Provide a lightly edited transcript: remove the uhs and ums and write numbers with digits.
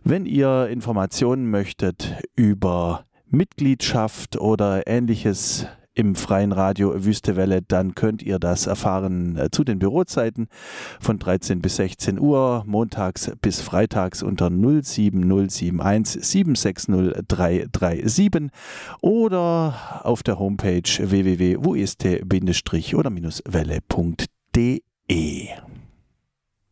Wenn ihr Informationen möchtet über Mitgliedschaft oder Ähnliches im freien Radio Wüste Welle, dann könnt ihr das erfahren zu den Bürozeiten von 13 bis 16 Uhr, montags bis freitags unter 07071 760 337 oder auf der Homepage www.wueste-oder-welle.de.